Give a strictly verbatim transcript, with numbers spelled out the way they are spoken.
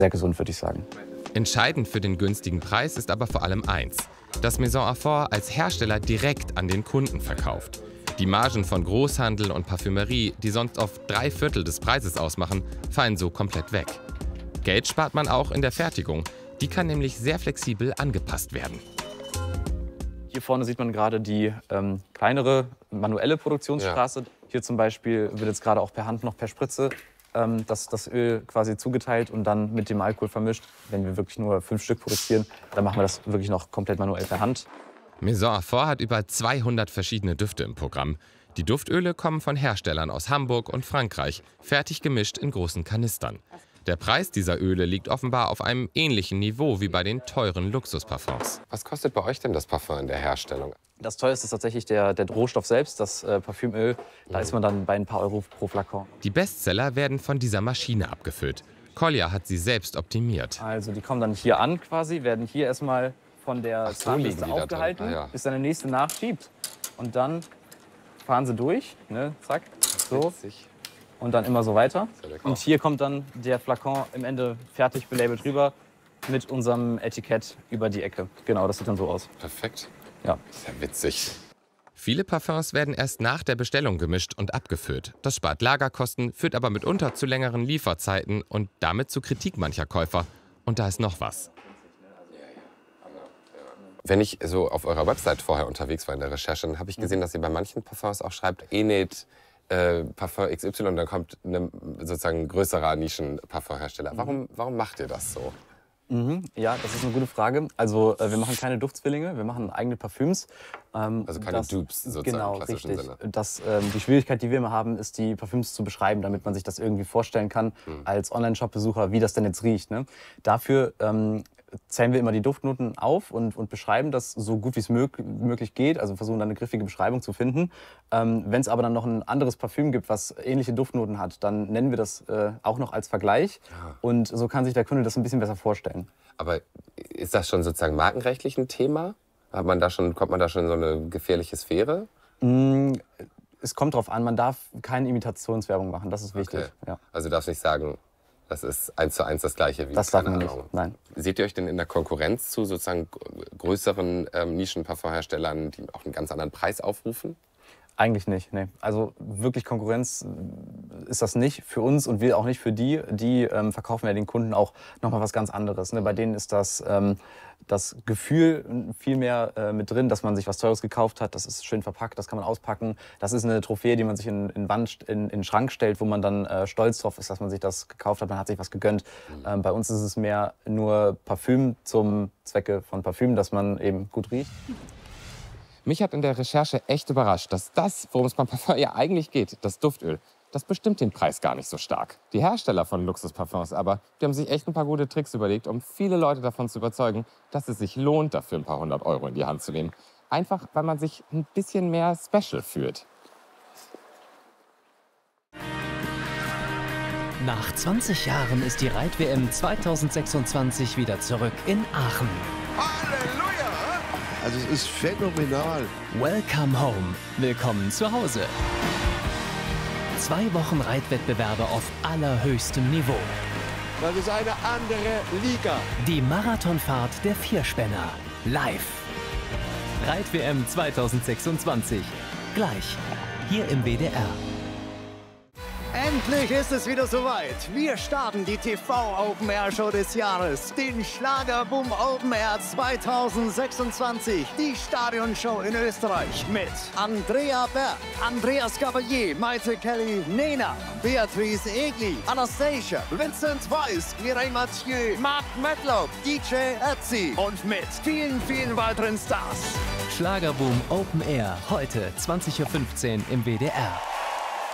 Sehr gesund, würde ich sagen. Entscheidend für den günstigen Preis ist aber vor allem eins: dass Maison Aphor als Hersteller direkt an den Kunden verkauft. Die Margen von Großhandel und Parfümerie, die sonst oft drei Viertel des Preises ausmachen, fallen so komplett weg. Geld spart man auch in der Fertigung. Die kann nämlich sehr flexibel angepasst werden. Hier vorne sieht man gerade die ähm, kleinere manuelle Produktionsstraße. Ja. Hier zum Beispiel wird jetzt gerade auch per Hand noch per Spritze ähm, das, das Öl quasi zugeteilt und dann mit dem Alkohol vermischt. Wenn wir wirklich nur fünf Stück produzieren, dann machen wir das wirklich noch komplett manuell per Hand. Maison Aphor hat über zweihundert verschiedene Düfte im Programm. Die Duftöle kommen von Herstellern aus Hamburg und Frankreich, fertig gemischt in großen Kanistern. Der Preis dieser Öle liegt offenbar auf einem ähnlichen Niveau wie bei den teuren Luxusparfums. Was kostet bei euch denn das Parfum in der Herstellung? Das teuerste ist tatsächlich der, der Rohstoff selbst, das äh, Parfümöl. Da ist man dann bei ein paar Euro pro Flakon. Die Bestseller werden von dieser Maschine abgefüllt. Kolja hat sie selbst optimiert. Also die kommen dann hier an quasi, werden hier erstmal von der Zahnbürste so, aufgehalten, ah, ja. bis dann der nächste nachschiebt. Und dann fahren sie durch, ne, zack, so. Witzig. Und dann immer so weiter. Und hier kommt dann der Flakon im Ende fertig belabelt rüber mit unserem Etikett über die Ecke. Genau, das sieht dann so aus. Perfekt. Ja. Sehr witzig. Viele Parfums werden erst nach der Bestellung gemischt und abgefüllt. Das spart Lagerkosten, führt aber mitunter zu längeren Lieferzeiten und damit zu Kritik mancher Käufer. Und da ist noch was. Wenn ich so auf eurer Website vorher unterwegs war in der Recherche, dann habe ich gesehen, dass ihr bei manchen Parfums auch schreibt, Enid, Äh, Parfum X Y, und dann kommt ein sozusagen größerer Nischen-Parfumhersteller. Warum, warum macht ihr das so? Mhm, ja, das ist eine gute Frage. Also äh, wir machen keine Duftzwillinge, wir machen eigene Parfüms. Ähm, also keine das, Dupes sozusagen genau, im klassischen richtig. Sinne. Das, ähm, die Schwierigkeit, die wir immer haben, ist, die Parfüms zu beschreiben, damit man sich das irgendwie vorstellen kann, mhm. als Online-Shop-Besucher, wie das denn jetzt riecht. Ne? Dafür ähm, zählen wir immer die Duftnoten auf und, und beschreiben das so gut wie es mög möglich geht, also versuchen dann eine griffige Beschreibung zu finden. Ähm, Wenn es aber dann noch ein anderes Parfüm gibt, was ähnliche Duftnoten hat, dann nennen wir das äh, auch noch als Vergleich, ja. Und so kann sich der Kunde das ein bisschen besser vorstellen. Aber ist das schon sozusagen markenrechtlich ein Thema? Hat man da schon, kommt man da schon in so eine gefährliche Sphäre? Mm, es kommt drauf an, man darf keine Imitationswerbung machen, das ist wichtig. Okay. Ja. Also du darfst nicht sagen, das ist eins zu eins das Gleiche wie, das darf keine man Ahnung. nicht, nein. Seht ihr euch denn in der Konkurrenz zu sozusagen größeren ähm, Nischen-Parfumherstellern, die auch einen ganz anderen Preis aufrufen? Eigentlich nicht, nee. Also wirklich Konkurrenz ist das nicht für uns und wir auch nicht für die. Die ähm, verkaufen ja den Kunden auch noch mal was ganz anderes. Ne? Bei denen ist das, ähm, das Gefühl viel mehr äh, mit drin, dass man sich was Teures gekauft hat. Das ist schön verpackt, das kann man auspacken. Das ist eine Trophäe, die man sich in, in, Wand, in, in den Schrank stellt, wo man dann äh, stolz drauf ist, dass man sich das gekauft hat. Man hat sich was gegönnt. Mhm. Ähm, bei uns ist es mehr nur Parfüm zum Zwecke von Parfüm, dass man eben gut riecht. Mich hat in der Recherche echt überrascht, dass das, worum es beim Parfum ja eigentlich geht, das Duftöl, das bestimmt den Preis gar nicht so stark. Die Hersteller von Luxusparfums aber, die haben sich echt ein paar gute Tricks überlegt, um viele Leute davon zu überzeugen, dass es sich lohnt, dafür ein paar hundert Euro in die Hand zu nehmen. Einfach, weil man sich ein bisschen mehr special fühlt. Nach zwanzig Jahren ist die Reit-W M zweitausendsechsundzwanzig wieder zurück in Aachen. Halleluja! Also es ist phänomenal. Welcome home. Willkommen zu Hause. Zwei Wochen Reitwettbewerbe auf allerhöchstem Niveau. Das ist eine andere Liga. Die Marathonfahrt der Vierspänner. Live. Reit-W M zweitausendsechsundzwanzig. Gleich. Hier im W D R. Endlich ist es wieder soweit. Wir starten die T V-Open-Air-Show des Jahres, den Schlagerboom Open Air zweitausendsechsundzwanzig, die Stadionshow in Österreich mit Andrea Berg, Andreas Gabalier, Maite Kelly, Nena, Beatrice Egli, Anastasia, Vincent Weiss, Mireille Mathieu, Mark Medlock, D J Ötzi und mit vielen, vielen weiteren Stars. Schlagerboom Open Air, heute zwanzig Uhr fünfzehn im W D R.